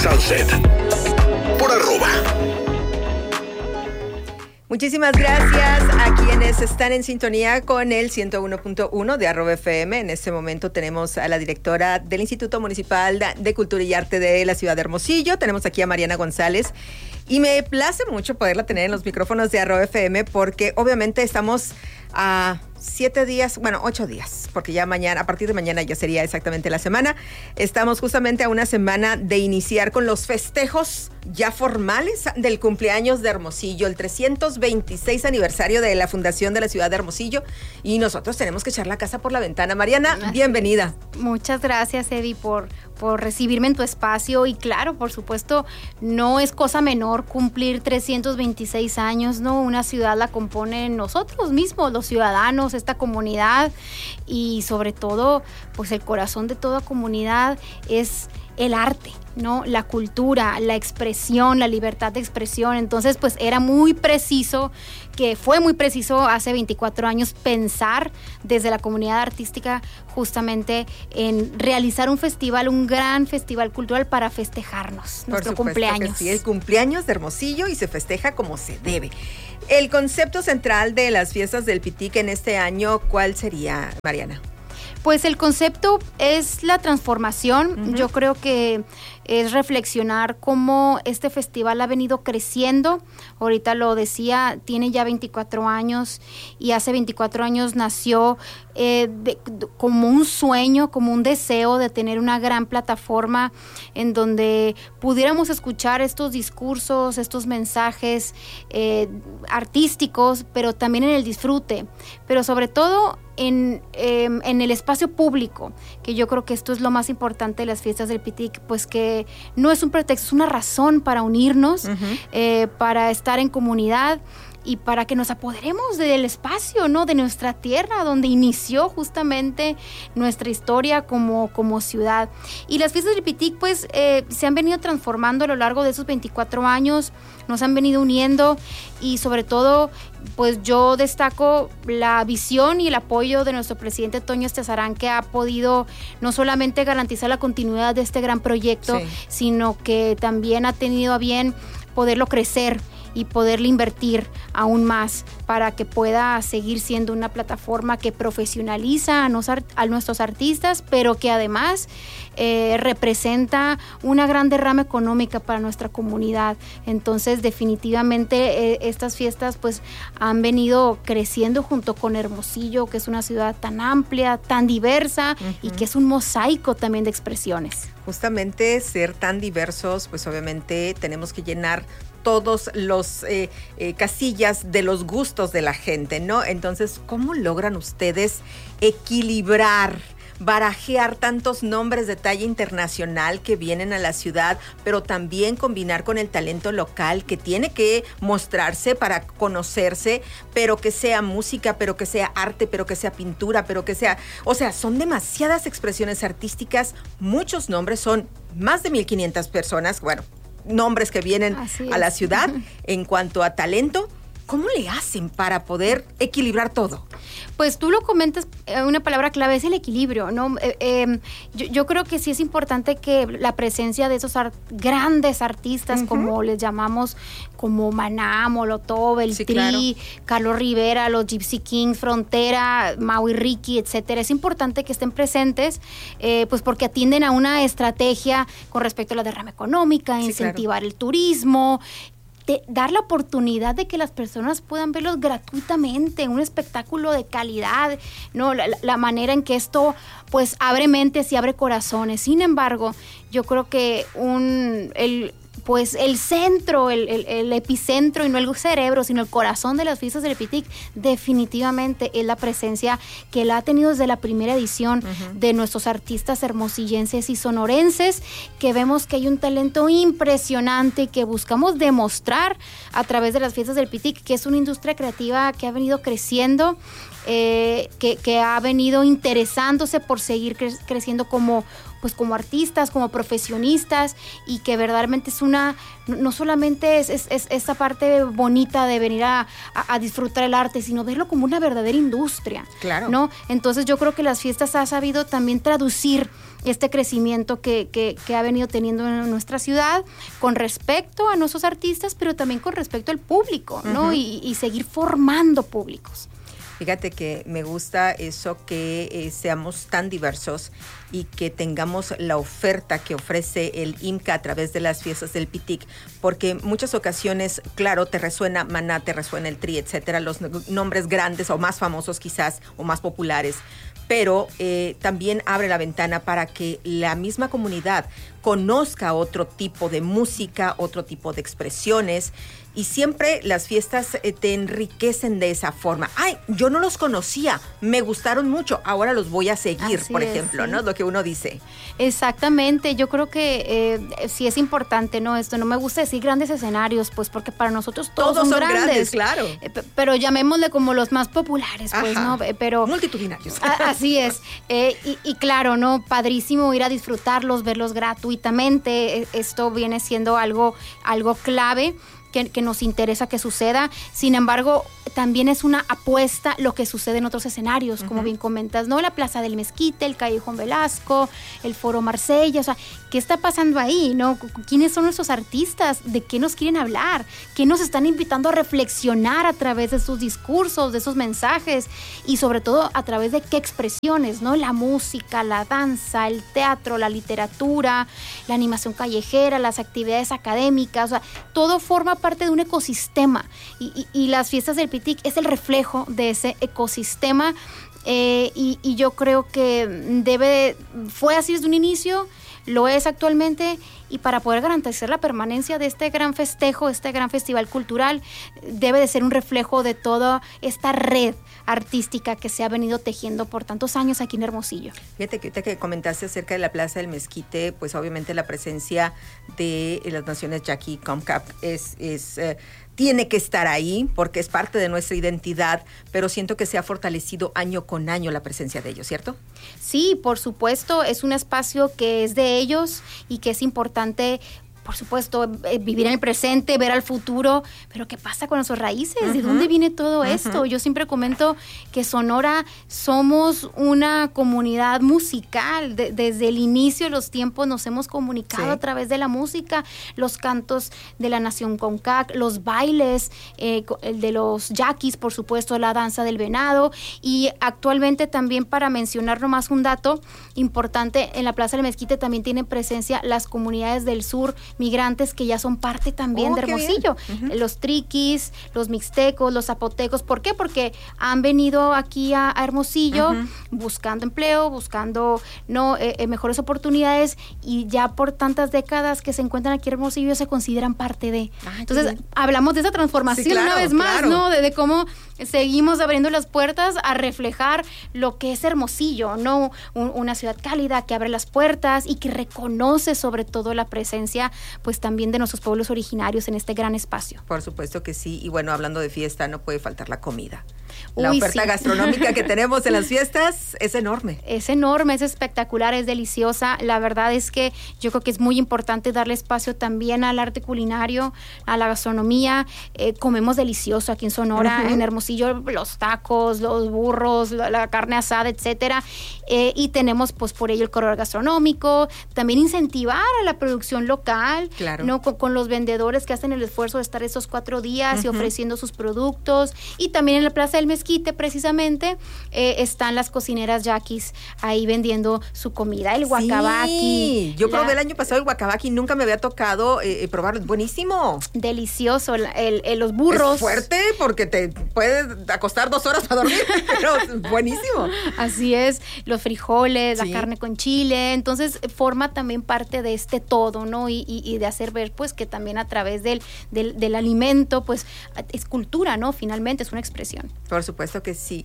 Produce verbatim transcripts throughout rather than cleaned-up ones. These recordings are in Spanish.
Sunset por arroba. Muchísimas gracias a quienes están en sintonía con el ciento uno punto uno de arroba F M. En este momento tenemos a la directora del Instituto Municipal de Cultura y Arte de la ciudad de Hermosillo. Tenemos aquí a Mariana González y me place mucho poderla tener en los micrófonos de arroba F M porque obviamente estamos a siete días, bueno, ocho días, porque ya mañana, a partir de mañana ya sería exactamente la semana. Estamos justamente a una semana de iniciar con los festejos ya formales del cumpleaños de Hermosillo, el trescientos veintiséis aniversario de la fundación de la ciudad de Hermosillo, y nosotros tenemos que echar la casa por la ventana. Mariana, bienvenida. Muchas gracias, Eddie, por, por recibirme en tu espacio, y claro, por supuesto, no es cosa menor cumplir trescientos veintiséis años, ¿no? Una ciudad la componen nosotros mismos, los ciudadanos, esta comunidad, y sobre todo, pues el corazón de toda comunidad es el arte, ¿no? La cultura, la expresión, la libertad de expresión. Entonces, pues era muy preciso, que fue muy preciso hace veinticuatro años pensar desde la comunidad artística justamente en realizar un festival, un gran festival cultural para festejarnos, nuestro cumpleaños. Sí, el cumpleaños de Hermosillo, y se festeja como se debe. El concepto central de las fiestas del Pitic en este año, ¿cuál sería, Mariana? Pues el concepto es la transformación. Uh-huh. Yo creo que es reflexionar cómo este festival ha venido creciendo. Ahorita lo decía, tiene ya veinticuatro años, y hace veinticuatro años nació eh, de, de, como un sueño, como un deseo de tener una gran plataforma en donde pudiéramos escuchar estos discursos, estos mensajes eh, artísticos, pero también en el disfrute, pero sobre todo En, eh, en el espacio público, que yo creo que esto es lo más importante de las fiestas del Pitic, pues que no es un pretexto, es una razón para unirnos, uh-huh. eh, para estar en comunidad y para que nos apoderemos del espacio, ¿no? De nuestra tierra, donde inició justamente nuestra historia como, como ciudad. Y las fiestas del Pitic, pues, eh, se han venido transformando a lo largo de esos veinticuatro años, nos han venido uniendo, y sobre todo, pues yo destaco la visión y el apoyo de nuestro presidente Toño Estezarán, que ha podido no solamente garantizar la continuidad de este gran proyecto, sí. sino que también ha tenido a bien poderlo crecer y poderle invertir aún más para que pueda seguir siendo una plataforma que profesionaliza a, nos, a nuestros artistas, pero que además eh, representa una gran derrama económica para nuestra comunidad. Entonces, definitivamente eh, estas fiestas pues han venido creciendo junto con Hermosillo, que es una ciudad tan amplia, tan diversa, uh-huh. y que es un mosaico también de expresiones. Justamente ser tan diversos, pues obviamente tenemos que llenar todos los eh, eh, casillas de los gustos de la gente, ¿no? Entonces, ¿cómo logran ustedes equilibrar, barajear tantos nombres de talla internacional que vienen a la ciudad, pero también combinar con el talento local que tiene que mostrarse para conocerse, pero que sea música, pero que sea arte, pero que sea pintura, pero que sea... O sea, son demasiadas expresiones artísticas, muchos nombres, son más de mil quinientas personas, bueno, nombres que vienen a la ciudad. En cuanto a talento, ¿cómo le hacen para poder equilibrar todo? Pues tú lo comentas, eh, una palabra clave es el equilibrio, ¿no? Eh, eh, yo, yo creo que sí es importante que la presencia de esos art- grandes artistas, uh-huh. como les llamamos, como Maná, Molotov, El sí, Tri, claro. Carlos Rivera, los Gypsy Kings, Frontera, Maui Ricky, etcétera. Es importante que estén presentes, eh, pues porque atienden a una estrategia con respecto a la derrama económica, sí, incentivar claro. el turismo, de dar la oportunidad de que las personas puedan verlos gratuitamente, un espectáculo de calidad, ¿no? La, la manera en que esto pues abre mentes y abre corazones. Sin embargo, yo creo que un el pues el centro, el, el, el epicentro, y no el cerebro, sino el corazón de las fiestas del Pitic, definitivamente es la presencia que la ha tenido desde la primera edición, uh-huh. de nuestros artistas hermosillenses y sonorenses, que vemos que hay un talento impresionante que buscamos demostrar a través de las fiestas del Pitic, que es una industria creativa que ha venido creciendo eh, que, que ha venido interesándose por seguir cre- creciendo como pues como artistas, como profesionistas, y que verdaderamente es una, no solamente es, es, es esa parte bonita de venir a, a, a disfrutar el arte, sino verlo como una verdadera industria. Claro. ¿No? Entonces yo creo que las fiestas ha sabido también traducir este crecimiento que, que, que ha venido teniendo en nuestra ciudad con respecto a nuestros artistas, pero también con respecto al público, ¿no? Uh-huh. y, y seguir formando públicos. Fíjate que me gusta eso, que eh, seamos tan diversos y que tengamos la oferta que ofrece el IMCA a través de las fiestas del Pitic, porque en muchas ocasiones, claro, te resuena Maná, te resuena el Tri, etcétera, los nombres grandes o más famosos quizás o más populares, pero eh, también abre la ventana para que la misma comunidad conozca otro tipo de música, otro tipo de expresiones, y siempre las fiestas eh, te enriquecen de esa forma. Ay, yo no los conocía, me gustaron mucho, ahora los voy a seguir, así por es, ejemplo, sí. ¿no? Lo que uno dice. Exactamente, yo creo que eh, sí es importante, ¿no? Esto no me gusta decir grandes escenarios, pues porque para nosotros todos, todos son, son grandes, grandes, claro. Eh, pero llamémosle como los más populares, pues, ajá, ¿no? Pero multitudinarios. A, así es. Eh, y, y claro, ¿no? Padrísimo ir a disfrutarlos, verlos gratuitamente. Esto viene siendo algo, algo clave. Que, que nos interesa que suceda. Sin embargo, también es una apuesta lo que sucede en otros escenarios, uh-huh. como bien comentas, ¿no? La Plaza del Mezquite, el Callejón Velasco, el Foro Marsella, o sea, ¿qué está pasando ahí, no? ¿Quiénes son nuestros artistas? ¿De qué nos quieren hablar? ¿Qué nos están invitando a reflexionar a través de sus discursos, de esos mensajes? Y sobre todo, a través de qué expresiones, ¿no? La música, la danza, el teatro, la literatura, la animación callejera, las actividades académicas, o sea, todo forma parte de un ecosistema, y, y, y las fiestas del Pitic es el reflejo de ese ecosistema, eh, y, y yo creo que debe, fue así desde un inicio, lo es actualmente, y para poder garantizar la permanencia de este gran festejo, este gran festival cultural, debe de ser un reflejo de toda esta red artística que se ha venido tejiendo por tantos años aquí en Hermosillo. Fíjate que ahorita que comentaste acerca de la Plaza del Mezquite, pues obviamente la presencia de las naciones Yaqui Comcap es, es eh, tiene que estar ahí porque es parte de nuestra identidad, pero siento que se ha fortalecido año con año la presencia de ellos, ¿cierto? Sí, por supuesto, es un espacio que es de ellos y que es importante, por supuesto, eh, vivir en el presente, ver al futuro, pero ¿qué pasa con nuestras raíces? Uh-huh. ¿De dónde viene todo uh-huh. esto? Yo siempre comento que Sonora somos una comunidad musical. De, desde el inicio de los tiempos nos hemos comunicado sí. a través de la música, los cantos de la Nación Comcac, los bailes, eh, el de los yaquis, por supuesto, la danza del venado, y actualmente también, para mencionar nomás un dato importante, en la Plaza del Mezquite también tienen presencia las comunidades del sur, migrantes que ya son parte también oh, de Hermosillo, uh-huh. los triquis, los mixtecos, los zapotecos. ¿Por qué? Porque han venido aquí a, a Hermosillo uh-huh. buscando empleo, buscando no eh, eh, mejores oportunidades, y ya por tantas décadas que se encuentran aquí en Hermosillo se consideran parte de. Ay, entonces hablamos de esa transformación sí, claro, una vez más, claro. ¿no? De, de cómo seguimos abriendo las puertas a reflejar lo que es Hermosillo, ¿no? Un, una ciudad cálida que abre las puertas y que reconoce sobre todo la presencia, pues también de nuestros pueblos originarios en este gran espacio. Por supuesto que sí, y bueno, hablando de fiesta, no puede faltar la comida. La Uy, oferta sí. gastronómica que tenemos en las fiestas es enorme. Es enorme, es espectacular, es deliciosa. La verdad es que yo creo que es muy importante darle espacio también al arte culinario, a la gastronomía. Eh, comemos delicioso aquí en Sonora, uh-huh. en Hermosillo, los tacos, los burros, la, la carne asada, etcétera. Eh, y tenemos pues por ello el corredor gastronómico, también incentivar a la producción local, claro. ¿no? Con, con los vendedores que hacen el esfuerzo de estar estos cuatro días uh-huh. y ofreciendo sus productos. Y también en la Plaza del Mezquite, precisamente, eh, están las cocineras yaquis ahí vendiendo su comida, el guacabaqui. Sí, yo la... probé el año pasado el guacabaqui, nunca me había tocado eh, probarlo, buenísimo. Delicioso, el, el, el, los burros. Es fuerte porque te puede acostar dos horas para dormir, pero buenísimo. Así es, los frijoles, sí. la carne con chile, entonces forma también parte de este todo, ¿no? Y, y, y de hacer ver, pues, que también a través del, del, del alimento, pues, es cultura, ¿no? Finalmente es una expresión. Por supuesto que sí.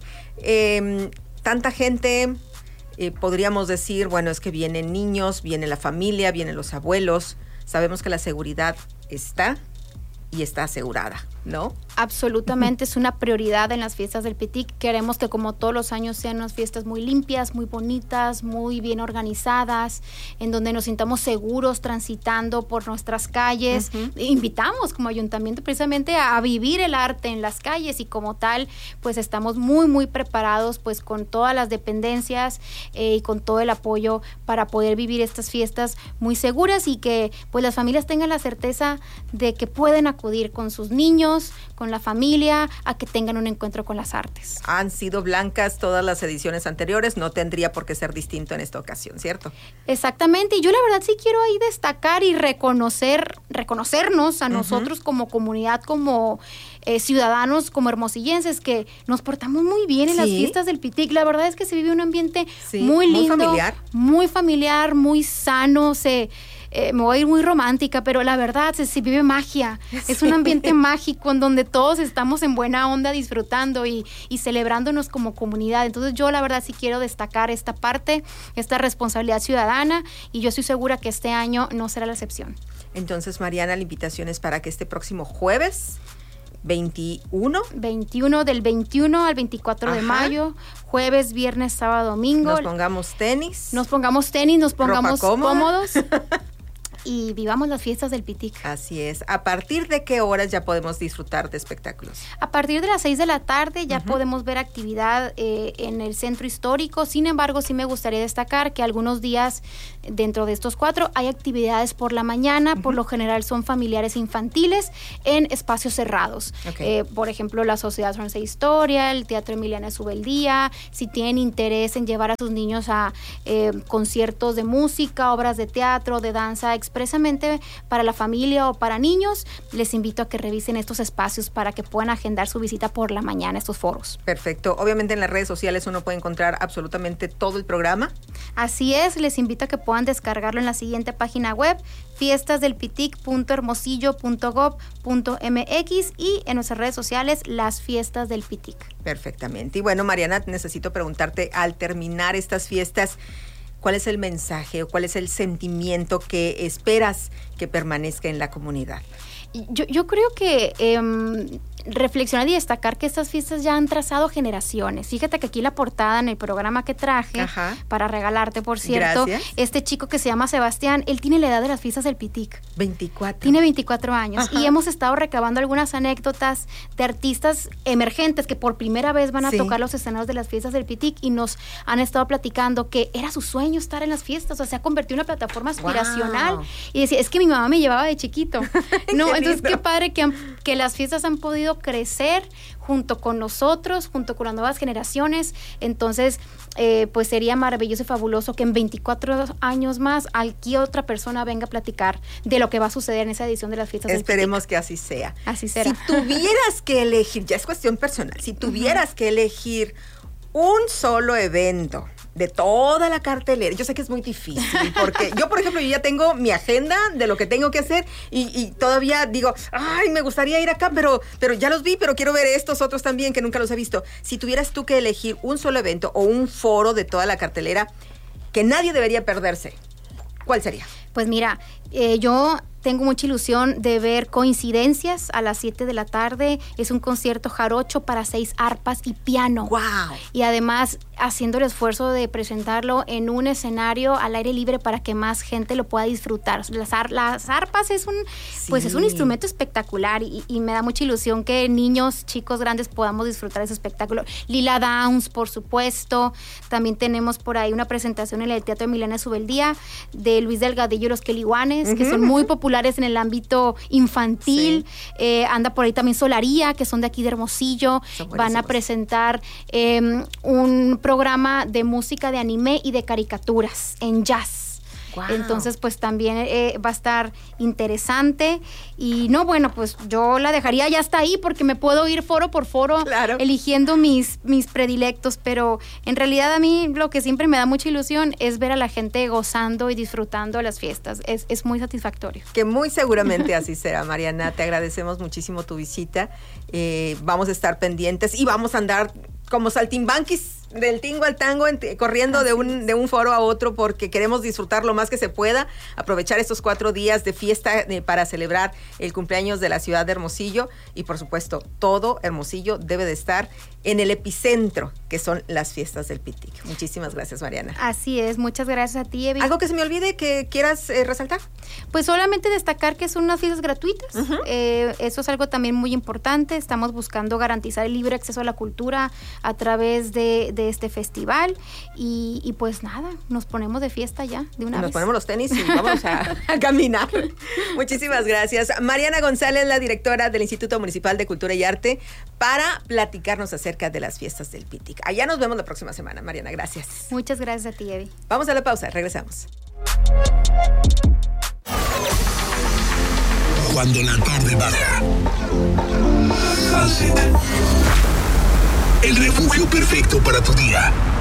Eh, tanta gente, eh, podríamos decir, bueno, es que vienen niños, viene la familia, vienen los abuelos. Sabemos que la seguridad está y está asegurada, ¿no? Absolutamente, es una prioridad en las fiestas del Pitic. Queremos que como todos los años sean unas fiestas muy limpias, muy bonitas, muy bien organizadas, en donde nos sintamos seguros transitando por nuestras calles. Uh-huh. Invitamos como ayuntamiento precisamente a, a vivir el arte en las calles, y como tal, pues estamos muy, muy preparados pues con todas las dependencias eh, y con todo el apoyo para poder vivir estas fiestas muy seguras, y que pues las familias tengan la certeza de que pueden acudir con sus niños, con la familia, a que tengan un encuentro con las artes. Han sido blancas todas las ediciones anteriores, no tendría por qué ser distinto en esta ocasión, ¿cierto? Exactamente, y yo la verdad sí quiero ahí destacar y reconocer, reconocernos a uh-huh. nosotros como comunidad, como eh, ciudadanos, como hermosillenses, que nos portamos muy bien en ¿Sí? las fiestas del Pitic. La verdad es que se vive un ambiente sí, muy lindo, muy familiar, muy familiar, muy sano, se... Eh, me voy a ir muy romántica, pero la verdad se, se vive magia. Sí. Es un ambiente mágico en donde todos estamos en buena onda disfrutando y, y celebrándonos como comunidad. Entonces yo la verdad sí quiero destacar esta parte, esta responsabilidad ciudadana, y yo estoy segura que este año no será la excepción. Entonces, Mariana, la invitación es para que este próximo jueves veintiuno veintiuno del veintiuno al veinticuatro Ajá. de mayo, jueves, viernes, sábado, domingo. Nos pongamos tenis. Nos pongamos tenis, nos pongamos Ropa cómodos. Y vivamos las fiestas del Pitic. Así es. ¿A partir de qué horas ya podemos disfrutar de espectáculos? A partir de las seis de la tarde ya uh-huh. podemos ver actividad eh, en el centro histórico. Sin embargo, sí me gustaría destacar que algunos días dentro de estos cuatro hay actividades por la mañana. Uh-huh. Por lo general son familiares e infantiles en espacios cerrados. Okay. Eh, por ejemplo, la Sociedad Francesa de Historia, el Teatro Emiliana Subeldía. Si tienen interés en llevar a sus niños a eh, conciertos de música, obras de teatro, de danza, expresamente para la familia o para niños, les invito a que revisen estos espacios para que puedan agendar su visita por la mañana a estos foros. Perfecto. Obviamente en las redes sociales uno puede encontrar absolutamente todo el programa. Así es, les invito a que puedan descargarlo en la siguiente página web, fiestas del pitic punto hermosillo punto gob punto mx, y en nuestras redes sociales, las fiestas del Pitic. Perfectamente. Y bueno, Mariana, necesito preguntarte, al terminar estas fiestas, ¿cuál es el mensaje o cuál es el sentimiento que esperas que permanezca en la comunidad? Yo, yo creo que eh, reflexionar y destacar que estas fiestas ya han trazado generaciones. Fíjate que aquí la portada en el programa que traje, Ajá. para regalarte, por cierto, Gracias. Este chico que se llama Sebastián, él tiene la edad de las fiestas del Pitic. veinticuatro. Tiene veinticuatro años. Ajá. Y hemos estado recabando algunas anécdotas de artistas emergentes que por primera vez van a sí. tocar los escenarios de las fiestas del Pitic, y nos han estado platicando que era su sueño estar en las fiestas. O sea, se ha convertido en una plataforma aspiracional. Wow. Y decía, es que mi mamá me llevaba de chiquito. No, entonces qué padre que, han, que las fiestas han podido crecer junto con nosotros, junto con las nuevas generaciones. Entonces, eh, pues sería maravilloso y fabuloso que en veinticuatro años más aquí otra persona venga a platicar de lo que va a suceder en esa edición de las fiestas. Esperemos del que así sea. Así será. Si tuvieras que elegir, ya es cuestión personal, si tuvieras uh-huh. que elegir un solo evento de toda la cartelera, yo sé que es muy difícil, porque yo, por ejemplo, yo ya tengo mi agenda de lo que tengo que hacer, y, y todavía digo, ay, me gustaría ir acá, pero, pero ya los vi, pero quiero ver estos otros también que nunca los he visto. Si tuvieras tú que elegir un solo evento o un foro de toda la cartelera que nadie debería perderse, ¿cuál sería? Pues mira, eh, yo tengo mucha ilusión de ver Coincidencias a las siete de la tarde. Es un concierto jarocho para seis arpas y piano. ¡Wow! Y además haciendo el esfuerzo de presentarlo en un escenario al aire libre para que más gente lo pueda disfrutar. Las, ar- las arpas es un, sí. pues es un instrumento espectacular, y, y me da mucha ilusión que niños, chicos, grandes podamos disfrutar ese espectáculo. Lila Downs, por supuesto. También tenemos por ahí una presentación en el Teatro Emiliana Subeldía de Luis Delgadillo y los Queliguanes, uh-huh. que son muy populares en el ámbito infantil. Sí. Eh, anda por ahí también Solaría, que son de aquí de Hermosillo. Van a presentar eh, un programa de música de anime y de caricaturas en jazz. Wow. Entonces, pues también eh, va a estar interesante. Y no, bueno, pues yo la dejaría ya hasta ahí, porque me puedo ir foro por foro, claro. eligiendo mis, mis predilectos, pero en realidad a mí lo que siempre me da mucha ilusión es ver a la gente gozando y disfrutando las fiestas. Es, es muy satisfactorio. Que muy seguramente así será, Mariana. Te agradecemos muchísimo tu visita. Eh, vamos a estar pendientes y vamos a andar como saltimbanquis del tingo al tango, en, corriendo de un, de un foro a otro porque queremos disfrutar lo más que se pueda, aprovechar estos cuatro días de fiesta eh, para celebrar el cumpleaños de la ciudad de Hermosillo y por supuesto todo Hermosillo debe de estar en el epicentro que son las fiestas del Pitic. Muchísimas gracias, Mariana. Así es, muchas gracias a ti, Evi. ¿Algo que se me olvide que quieras eh, resaltar? Pues solamente destacar que son unas fiestas gratuitas, uh-huh. eh, eso es algo también muy importante, estamos buscando garantizar el libre acceso a la cultura a través de, de este festival y, y pues nada, nos ponemos de fiesta ya de una nos vez. Ponemos los tenis y vamos a, a caminar. Muchísimas gracias. Mariana González, la directora del Instituto Municipal de Cultura y Arte, para platicarnos acerca de las fiestas del Pitic. Allá nos vemos la próxima semana, Mariana, gracias. Muchas gracias a ti, Evi. Vamos a la pausa, regresamos. Cuando la tarde baja, Sunset, el refugio perfecto para tu día.